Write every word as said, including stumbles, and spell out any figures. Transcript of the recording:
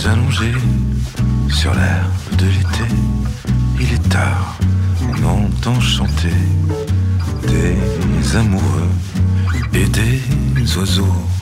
allongés sur l'herbe de l'été. Il est tard, on entend chanter des amoureux et des oiseaux.